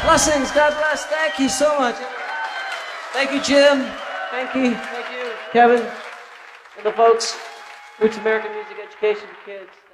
Blessings. God bless. Thank you so much. Thank you, Jim. Thank you. Thank you, Kevin. And the folks. Roots American Music Education for Kids.